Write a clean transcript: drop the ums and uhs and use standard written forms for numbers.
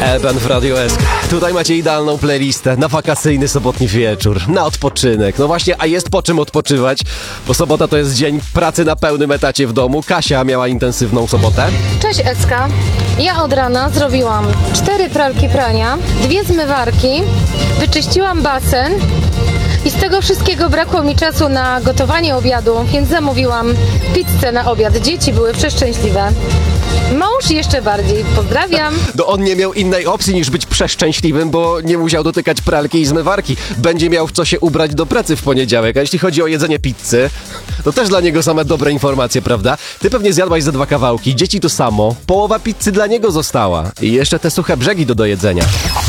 Eben w Radio SK. Tutaj macie idealną playlistę na wakacyjny sobotni wieczór, na odpoczynek. No właśnie, a jest po czym odpoczywać, bo sobota to jest dzień pracy na pełnym etacie w domu. Kasia miała intensywną sobotę. Cześć Ecka. Ja od rana zrobiłam 4 pralki prania, 2 zmywarki, wyczyściłam basen i z tego wszystkiego brakło mi czasu na gotowanie obiadu, więc zamówiłam pizzę na obiad. Dzieci były przeszczęśliwe. Mąż jeszcze bardziej. Pozdrawiam. No on nie miał innej opcji niż być przeszczęśliwym, bo nie musiał dotykać pralki i zmywarki. Będzie miał w co się ubrać do pracy w poniedziałek. A jeśli chodzi o jedzenie pizzy, to też dla niego same dobre informacje, prawda? Ty pewnie zjadłaś ze 2 kawałki, dzieci to samo. Połowa pizzy dla niego została. I jeszcze te suche brzegi do dojedzenia.